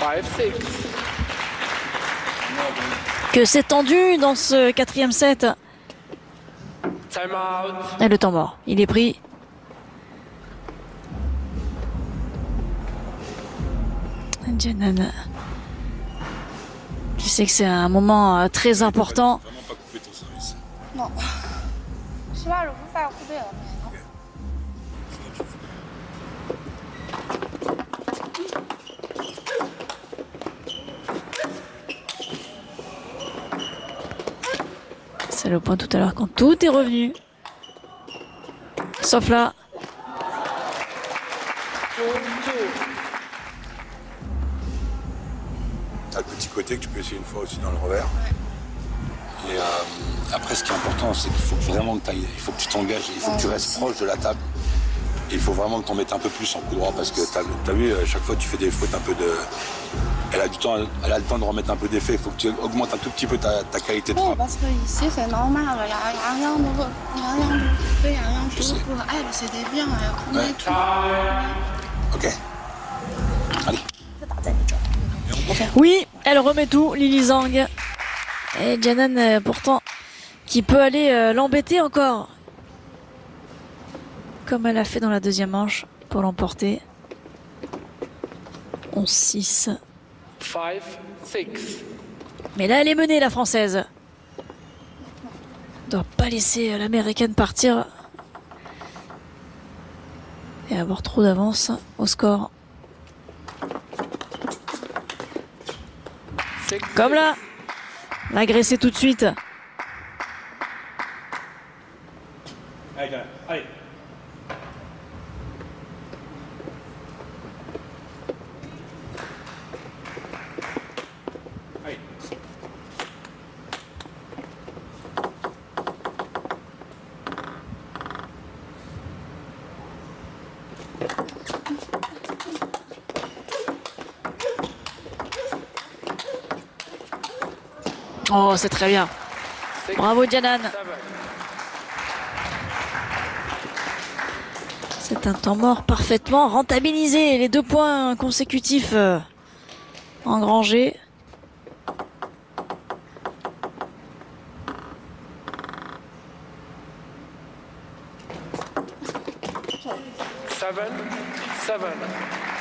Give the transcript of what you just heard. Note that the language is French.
Que c'est tendu dans ce quatrième set. Et le temps mort, il est pris. Jeannan, qui sait que c'est un moment très important. Vraiment pas couper ton service. Non. 18 无法 couper 了。 C'est le point tout à l'heure quand tout est revenu. Sauf là. T'as le petit côté que tu peux essayer une fois aussi dans le revers. Et après, ce qui est important, c'est qu'il faut vraiment que il faut que tu t'engages, il faut que tu restes proche de la table. Et il faut vraiment que tu en mettes un peu plus en coup droit parce que t'as vu, à chaque fois tu fais des fautes un peu de. Elle a le temps de remettre un peu d'effet. Il faut que tu augmentes un tout petit peu ta qualité de frappe. Parce que ici c'est normal, il n'y a rien de fait, il n'y a rien de pour elle, c'était bien, on est tout. Ok. Allez. Oui, elle remet tout, Lily Zhang. Et Jeannan, pourtant, qui peut aller l'embêter encore. Comme elle a fait dans la deuxième manche pour l'emporter. 11-6. Mais là, elle est menée, la française. Doit pas laisser l'américaine partir et avoir trop d'avance au score. Comme là, l'agresser tout de suite. Allez, allez. Oh, c'est très bien. Bravo, Jeannan. C'est un temps mort parfaitement rentabilisé. Les 2 points consécutifs engrangés. Seven.